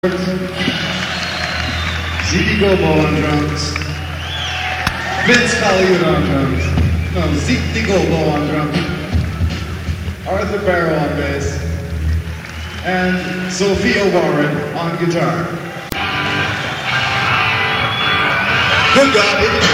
Ziggy Gobo on drums, Vince Collier on drums, no, Ziggy Gobo on drums, Arthur Barrow on bass, and Sophia Warren on guitar. Good God,